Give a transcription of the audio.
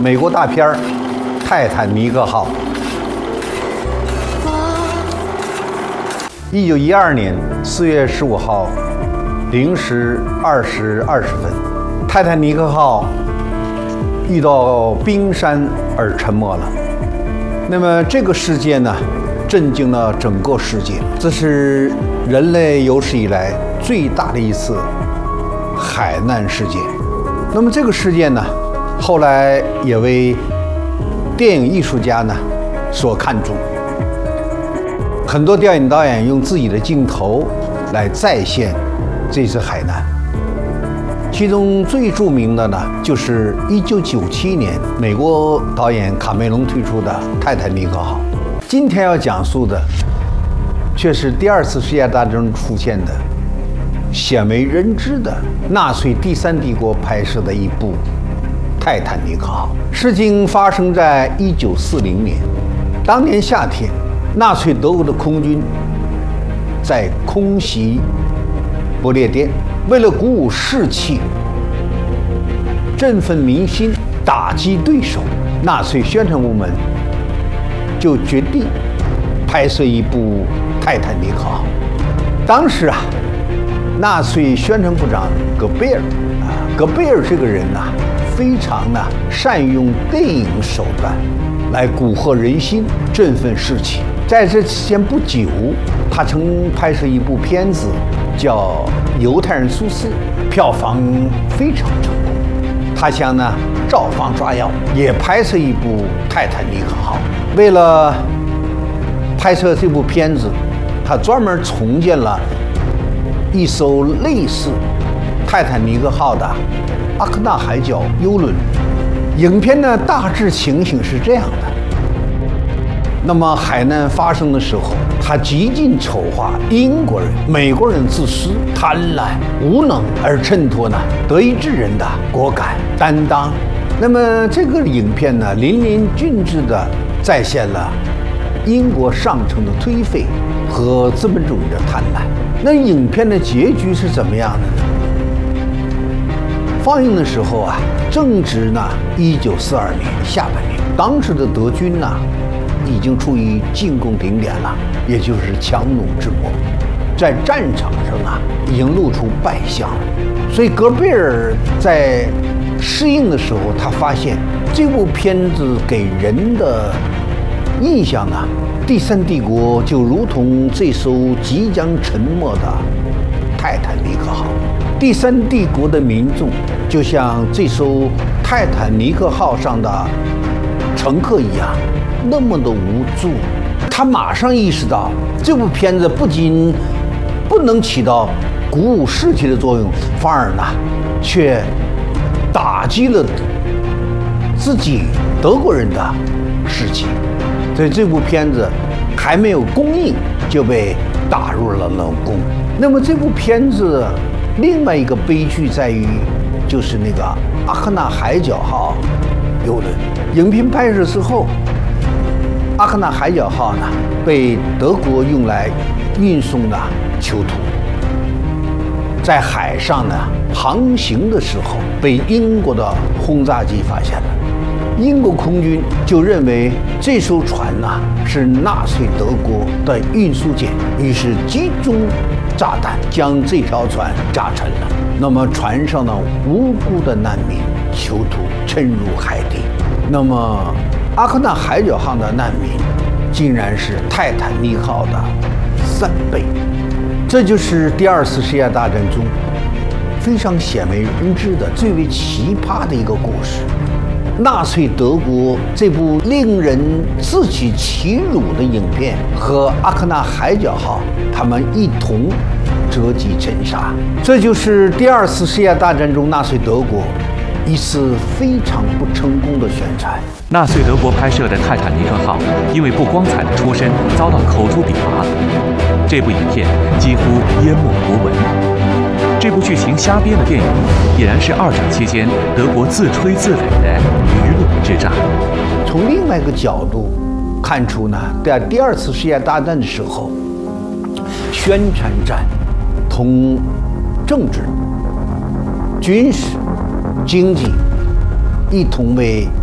美国大片《泰坦尼克号》。1912年4月15号0时20时20分，泰坦尼克号遇到冰山而沉没了。那么这个事件呢，震惊了整个世界。这是人类有史以来最大的一次海难事件。那么这个事件呢，后来也为电影艺术家呢所看重。很多电影导演用自己的镜头来再现这次海难。其中最著名的呢，就是1997年美国导演卡梅隆推出的《泰坦尼克号》。今天要讲述的，却是第二次世界大战中出现的鲜为人知的纳粹第三帝国拍摄的一部《泰坦尼克号》。事情发生在1940年，当年夏天，纳粹德国的空军在空袭不列颠。为了鼓舞士气、振奋民心、打击对手，纳粹宣传部门就决定拍摄一部《泰坦尼克号》。当时啊，纳粹宣传部长戈贝尔这个人呐，非常善用电影手段来蛊惑人心、振奋士气。在这期间不久，他曾拍摄一部片子叫《犹太人苏斯》，票房非常成功。他想照方抓药，也拍摄一部《泰坦尼克号》。为了拍摄这部片子，他专门重建了一艘类似泰坦尼克号的阿克纳海角游轮。影片呢，大致情形是这样的。那么海难发生的时候，他极尽丑化英国人、美国人自私、贪婪、无能，而衬托德意志人的果敢担当。那么这个影片呢，淋漓尽致地再现了英国上层的颓废和资本主义的贪婪。那影片的结局是怎么样的呢？放映的时候啊，正值1942年下半年，当时的德军已经处于进攻顶点了，也就是强弩之末，在战场上已经露出败相了。所以戈贝尔在试映的时候，他发现这部片子给人的印象第三帝国就如同这艘即将沉没的泰坦尼克号，第三帝国的民众就像这艘泰坦尼克号上的乘客一样，那么的无助。他马上意识到，这部片子不仅不能起到鼓舞士气的作用，反而却打击了自己德国人的士气。所以这部片子还没有公映就被打入了冷宫。那么这部片子另外一个悲剧在于，就是那个阿克纳海角号游轮。影片拍摄之后，阿克纳海角号被德国用来运送囚徒，在海上航行的时候被英国的轰炸机发现了。英国空军就认为这艘船是纳粹德国的运输舰，于是集中炸弹将这条船炸沉了。那么船上的无辜的难民囚徒沉入海底。那么阿克纳海角号的难民竟然是泰坦尼克号的3倍。这就是第二次世界大战中非常鲜为人知的最为奇葩的一个故事。纳粹德国这部令人自取其辱的影片和阿克纳海角号，他们一同折戟沉沙。这就是第二次世界大战中纳粹德国一次非常不成功的宣传。 纳粹德国拍摄的泰坦尼克号因为不光彩的出身遭到口诛笔伐，这部影片几乎淹没国文。这部剧情瞎编的电影，已然是二战期间德国自吹自擂的舆论之战。 从另外一个角度看出在第二次世界大战的时候，宣传战同政治、军事、经济一同为